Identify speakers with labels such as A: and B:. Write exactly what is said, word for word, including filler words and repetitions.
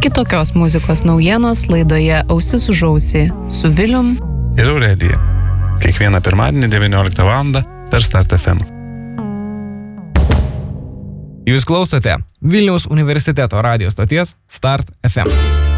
A: Kitokios muzikos naujienos laidoje Ausis už ausį su Vilium
B: ir Aurelija. Kiekvieną pirmadienį devynioliktą valandą per Start F M.
C: Jūs klausote Vilniaus universiteto radijo stoties Start F M.